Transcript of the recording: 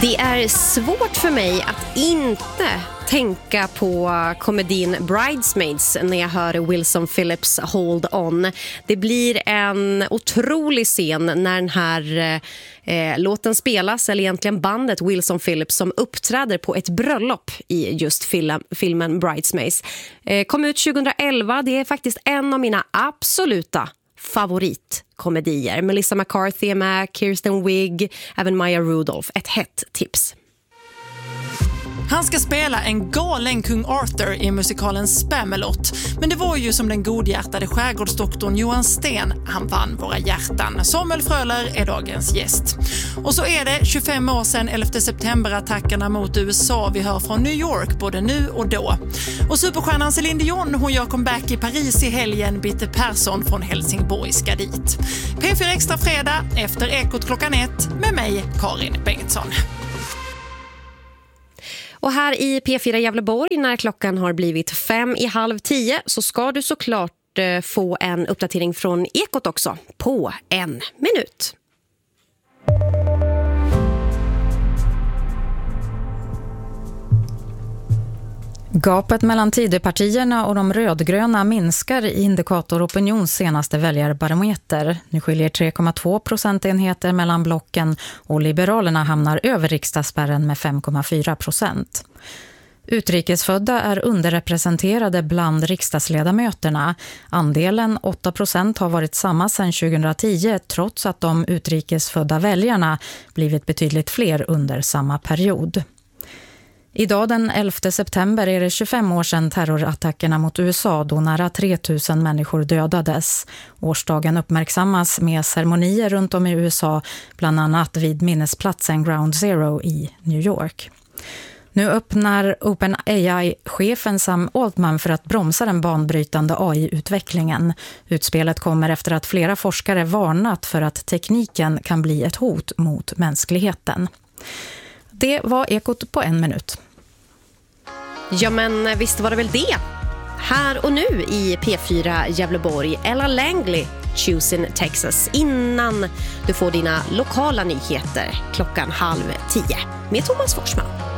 Det är svårt för mig att inte tänka på komedin Bridesmaids när jag hör Wilson Phillips Hold On. Det blir en otrolig scen när den här låten spelas, eller egentligen bandet Wilson Phillips som uppträder på ett bröllop i just filmen Bridesmaids. Kom ut 2011, det är faktiskt en av mina absoluta favoritkomedier. Melissa McCarthy är med, Kirsten Wiig, även Maya Rudolph. Ett hett tips. Han ska spela en galen kung Arthur i musikalen Spamalot. Men det var ju som den godhjärtade skärgårdsdoktorn Johan Sten. Han vann våra hjärtan. Samuel Fröler är dagens gäst. Och så är det 25 år sedan 11 september-attackerna mot USA. Vi hör från New York både nu och då. Och superstjärnan Céline Dion, hon gör comeback i Paris i helgen. Bitte Persson från Helsingborg ska dit. P4 Extra fredag efter Ekot klockan 1 med mig, Karin Bengtsson. Och här i P4 Gävleborg, när klockan har blivit 9:55 så ska du såklart få en uppdatering från Ekot också på 1 minut. Gapet mellan Tidöpartierna och de rödgröna minskar i Indikator Opinions senaste väljarbarometer. Nu skiljer 3,2 procentenheter mellan blocken och Liberalerna hamnar över riksdagsspärren med 5,4%. Utrikesfödda är underrepresenterade bland riksdagsledamöterna. Andelen 8% har varit samma sedan 2010 trots att de utrikesfödda väljarna blivit betydligt fler under samma period. Idag den 11 september är det 25 år sedan terrorattackerna mot USA då nära 3000 människor dödades. Årsdagen uppmärksammas med ceremonier runt om i USA, bland annat vid minnesplatsen Ground Zero i New York. Nu öppnar OpenAI-chefen Sam Altman för att bromsa den banbrytande AI-utvecklingen. Utspelet kommer efter att flera forskare varnat för att tekniken kan bli ett hot mot mänskligheten. Det var Ekot på 1 minut. Ja, men visst var det väl det. Här och nu i P4 Gävleborg, Ella Langley, Choosing Texas, innan du får dina lokala nyheter klockan 9:30 med Thomas Forsman.